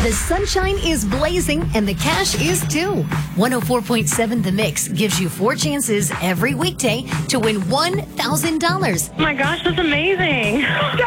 The sunshine is blazing and the cash is too. 104.7 The Mix gives you 4 chances every weekday to win $1,000. Oh my gosh, that's amazing.